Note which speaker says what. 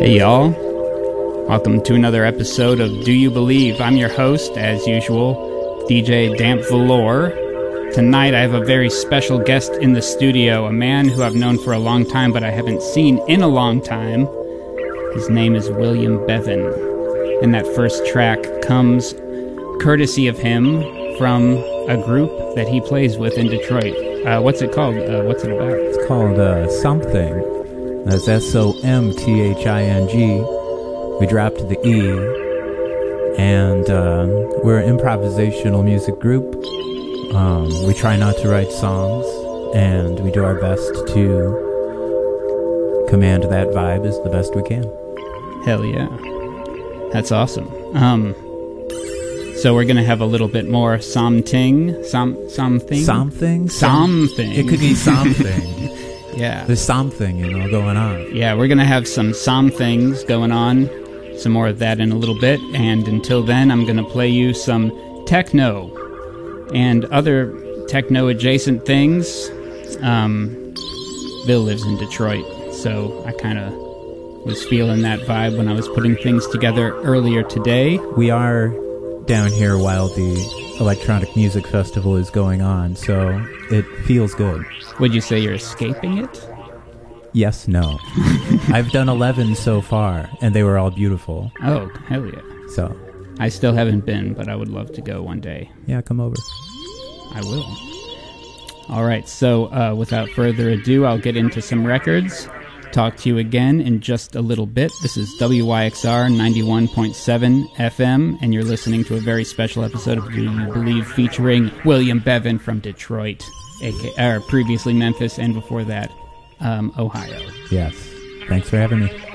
Speaker 1: Hey y'all, welcome to another episode of Do You Believe? I'm your host, as usual, DJ Damp Velour. Tonight I have a very special guest in the studio, a man who I've known for a long time but I haven't seen in a long time. His name is William Bevan, and that first track comes courtesy of him from a group that he plays with in Detroit. What's it called? What's it about?
Speaker 2: It's called Something. That's SOMTHING. We dropped the E, and we're an improvisational music group. We try not to write songs, and we do our best to command that vibe as the best we can.
Speaker 1: Hell yeah. That's awesome. So we're going to have a little bit more something.
Speaker 2: Something?
Speaker 1: Something.
Speaker 2: It could be something.
Speaker 1: Yeah.
Speaker 2: There's something, going on.
Speaker 1: Yeah, we're going to have some things going on. Some more of that in a little bit. And until then, I'm going to play you some techno and other techno-adjacent things. Bill lives in Detroit, so I kind of was feeling that vibe when I was putting things together earlier today.
Speaker 2: We are down here while the Electronic Music Festival is going on, so it feels good.
Speaker 1: Would you say you're escaping it?
Speaker 2: Yes, no. I've done 11 so far, and they were all beautiful.
Speaker 1: Oh, hell yeah.
Speaker 2: So
Speaker 1: I still haven't been, but I would love to go one day.
Speaker 2: Yeah, come over.
Speaker 1: I will. All right, so without further ado, I'll get into some records. Talk to you again in just a little bit. This is WYXR 91.7 FM, and you're listening to a very special episode of Do You Believe featuring William Bevan from Detroit, previously Memphis, and before that, Ohio.
Speaker 2: Yes. Thanks for having me.